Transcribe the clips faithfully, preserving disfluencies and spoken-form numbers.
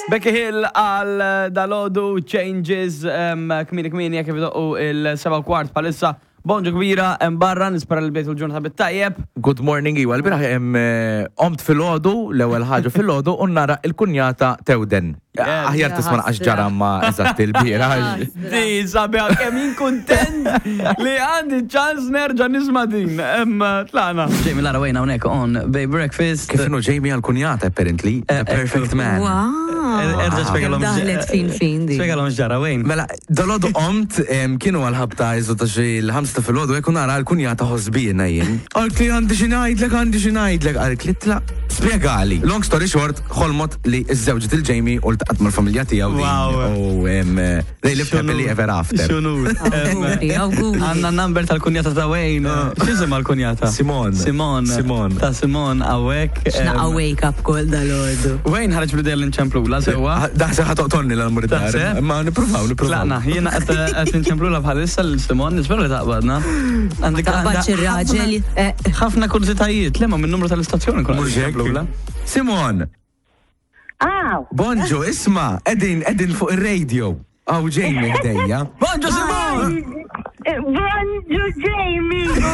Becky Hill għal dalodu Changes kmini kmini jek jibidoqqu il-seba kwart palissa bonġu kbira barra nispera l-bejtu l-ġurnata bit-tajjeb. Good morning, Iwa. L-biraħ omt fil-ħodu, l-ewel ħagġu fil-ħodu, unnara il-kunjata Tewden. Aħjar tisma naqax ġara ma eżatt il-bira. Di, sabiħa kemm kontent li għandi ċans nerġa' nisma' din. Tlaqna. Jamie Lara Wayne hawnhekk on Bay Breakfast. Kif inhu Jamie għall-kunjata apparently, a perfect man. Erġa' spjegalhom daħlet fin fin di. Spjegalhom ġara Wayne. Mela, dalodu omt kienu għal-ħabta jżota xi l-ħamsta fil-ħodu jekk nara l-kunjata ħosbina jien. Għalk li għandi xi ngħidlek, għandi xi ngħidlek, għalk li tla' spjegali. Long story short, ħolmot li ż-żewġet il-Jamie u l-taqat mal-familja tiegħu u they lived happily ever after. Xunur. Għandna n-number tal-kunjata ta' Wayne. X'isem għal-kunjata? Simon. Simon. Simon. Ta' Simon għawek. X'naqa wake up kol dal-ordu. Wayne ħarġ bidel l-inċemplula sewa. Daħse ħatoqtonni l-muridar. Ma nipruvaw, nipruvaw. Laqna, jiena qed inċemplula bħalissa l-Simon, nisperu li taqbadna. Taqbad ir-raġel. ħafna kurzitajiet, lemma minn numru tal-istazzjoni kun inċemplula. Simon. Aw. Bonġo, isma, edin, edin fuq il-radio. Aw, Jamie ħdejja. Bonġo, Simon! Bonġo, Jamie!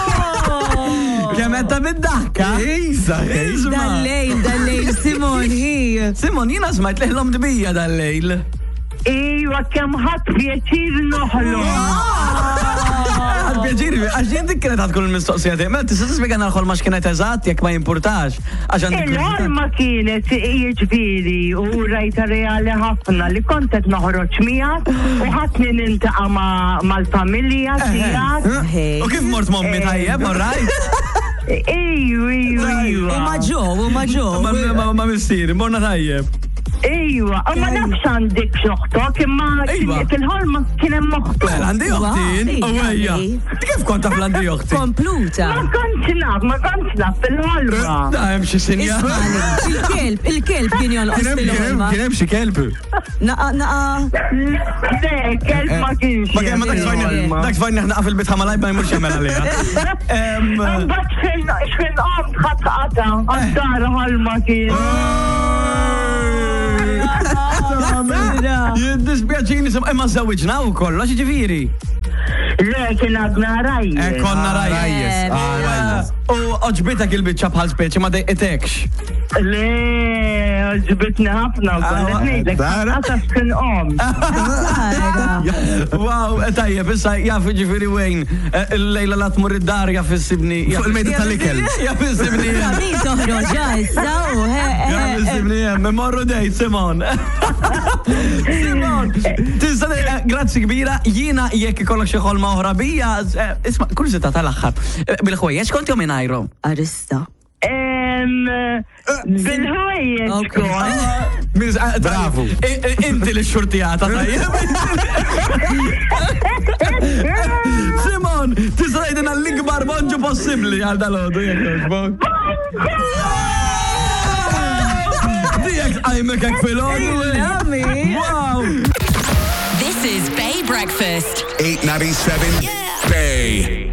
Kemetta mid-dakka? Ejza, ejza. Dal-lejl, dal-lejl, Simon, hi. Simon, jina smajt liħlom dbija dal-lejl. Ejwa, kem ħat pjaċir noħlu. Pjaċiri, għax jien dik kienet għadkun il-mistoqsija tiegħek. Mela tista' tispjegana l-ħolma x'kienet eżatt jekk ma jimpurtax. Il-ħolma kienet jiġifieri u rajta reali ħafna li kont qed noħroġ miegħek u ħadni nintaqa' mal-familja tiegħek. U kif mort mommi tajjeb, alright? Ejju, ejju, ejju. U ma ġo, u ma ġo. Ma missieri, morna tajjeb. Ejwa, ma nafx għandik xoħtok, imma fil-ħolma kien hemm moħtok. Għandi uħtin, għawajja. Kif kont taf l-għandi uħtin? Kompluta. Ma kontx naf, ma kontx naf fil-ħolma. Da, hemm xi sinja. Il-kelb, il-kelb kien jonqos fil-ħolma. Kien hemm xi kelb. Naqa, naqa. Le, kelb ma kienx. Ma kien ma dak fajn naqa fil-bit ħamalaj ma jmurx jagħmel għaliha. Mbagħad xejn qom tħaqqata, għad-dar ħolma kien. Jiddispjaċini, imma żewġna u kollox ġifieri. Le, kien għadna rajjes. Konna rajjes. U oġbitek il-bicċa bħal speċi ma dejqetekx. Le, oġbitni ħafna u kollet ngħidlek. Għasaf kien qom. Wow, tajjeb, issa jaf ġifieri Wayne, il-lejla la tmur id-dar jaf issibni. Fuq il-mejda tal-ikel. Jaf issibni. Mi toħroġa issa u Jaf issibni hemm, morru dejt Simon. Simon, tista' grazzi kbira, jiena jekk ikollok xi ħolma oħra bija, isma' kurzita tal-aħħar. Bil-ħwejjeġ kont jew mingħajru? Arista. Bil-ħwejjeġ kont. Bravo. Inti l-xurtijata tajjeb. Simon, tista' tgħidilna l-ikbar bonġu possibbli għal dal-għodu jekk jogħġbok. Dijek għajmek hekk fil-għodu. Wow. This is Bay Breakfast. eight ninety-seven Bay.